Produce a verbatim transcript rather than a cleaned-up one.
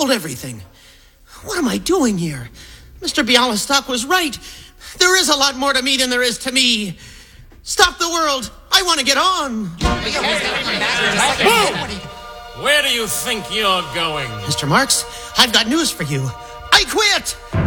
Hold everything. What am I doing here? Mister Bialystok was right. There is a lot more to me than there is to me. Stop the world. I want to get on. Where do you think you're going? Mister Marks, I've got news for you. I quit!